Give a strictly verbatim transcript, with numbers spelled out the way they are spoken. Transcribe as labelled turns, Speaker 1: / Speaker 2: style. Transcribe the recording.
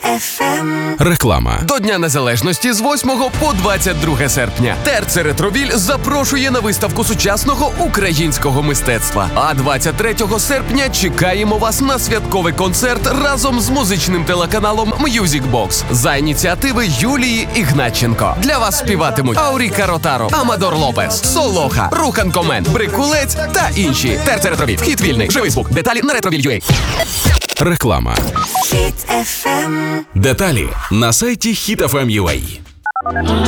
Speaker 1: еф ем.
Speaker 2: Реклама. До Дня Незалежності з восьмого по двадцять друге серпня Терце Ретровіль запрошує на виставку сучасного українського мистецтва. А двадцять третього серпня чекаємо вас на святковий концерт разом з музичним телеканалом Music Box за ініціативи Юлії Ігнатченко. Для вас співатимуть Ауріка Ротаро, Амадор Лопес, Солоха, Рухан Комен, Брикулець та інші. Терце Ретровіль. Вхід вільний. Живий звук. Деталі на ретровіль крапка ю а. Реклама.
Speaker 1: Хіт еф ем.
Speaker 2: Деталі на сайті хіт еф ем крапка ю а.